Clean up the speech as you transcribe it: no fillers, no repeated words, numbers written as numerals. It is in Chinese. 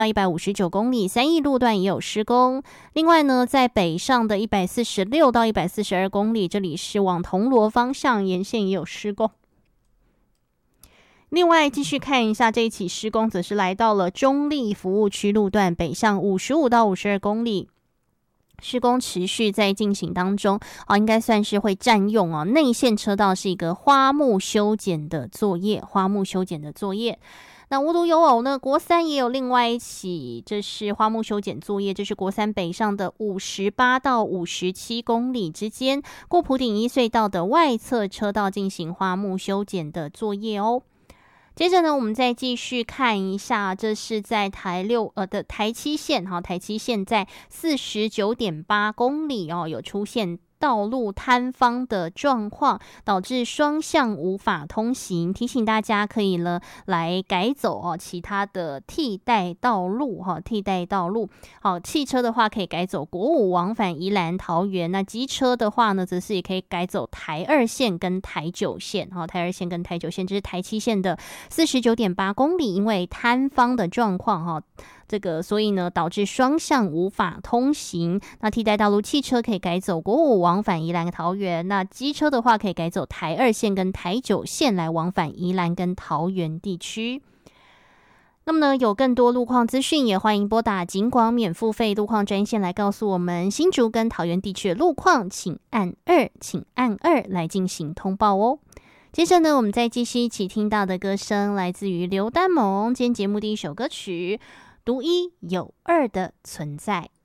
到159公里，3义路段也有施工。另外呢，在北上的146到142公里，这里是往铜锣方向沿线也有施工。另外继续看一下这一起施工，则是来到了中立服务区路段北向55到52公里。施工持续在进行当中，应该算是会占用内线车道，是一个花木修剪的作业。那无独有偶呢，国三也有另外一起，这是花木修剪作业，这是国三北上的58到57公里之间，过埔顶一隧道的外侧车道进行花木修剪的作业哦。接着呢，我们再继续看一下，这是在台七线，台七线在49.8公里有出现道路坍方的状况，导致双向无法通行，提醒大家可以呢来改走其他的替代道路。汽车的话可以改走国五往返宜兰桃园，那机车的话呢，则是也可以改走台二线跟台九线。这是台七线的49.8公里，因为坍方的状况所以呢导致双向无法通行。那替代道路汽车可以改走国五往返宜兰桃园，那机车的话可以改走台二线跟台九线来往返宜兰跟桃园地区。那么呢，有更多路况资讯，也欢迎拨打警广免付费路况专线来告诉我们新竹跟桃园地区的路况，请按2来进行通报哦。接着呢，我们再继续一起听到的歌声来自于刘丹盟，今天节目第一首歌曲独一有二的存在。